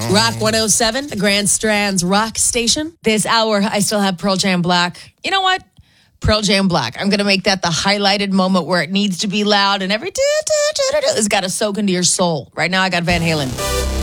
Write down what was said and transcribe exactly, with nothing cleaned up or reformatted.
Rock one oh seven, the Grand Strand's rock station. This hour, I still have Pearl Jam Black. You know what? Pearl Jam Black. I'm going to make that the highlighted moment where it needs to be loud and every do, do, do, do, do, it's got to soak into your soul. Right now, I got Van Halen.